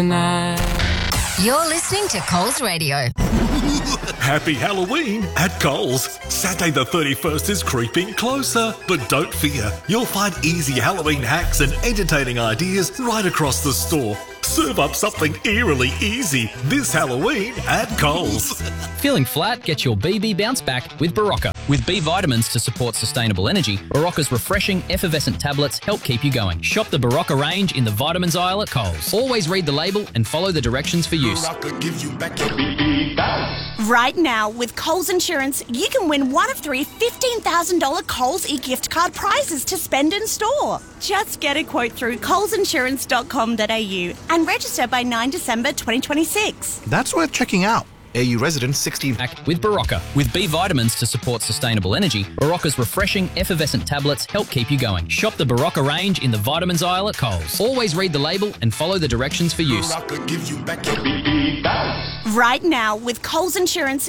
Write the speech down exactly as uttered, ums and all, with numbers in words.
You're listening to Coles Radio. Happy Halloween at Coles. Saturday the thirty-first is creeping closer. But don't fear, you'll find easy Halloween hacks and entertaining ideas right across the store. Serve up something eerily easy this Halloween at Coles. Feeling flat? Get your B B bounce back with Barocca. With B vitamins to support sustainable energy, Barocca's refreshing, effervescent tablets help keep you going. Shop the Barocca range in the vitamins aisle at Coles. Always read the label and follow the directions for use. Barocca gives you back your B B bounce. Right now, with Coles Insurance, you can win one of three fifteen thousand dollars Coles e-gift card prizes to spend in store. Just get a quote through coles insurance dot com dot a u and register by ninth December twenty twenty-six. That's worth checking out. A U resident sixteen. With Barocca. With B vitamins to support sustainable energy, Barocca's refreshing, effervescent tablets help keep you going. Shop the Barocca range in the vitamins aisle at Coles. Always read the label and follow the directions for use. Barocca gives you back your B B bounce. Right now, with Coles Insurance,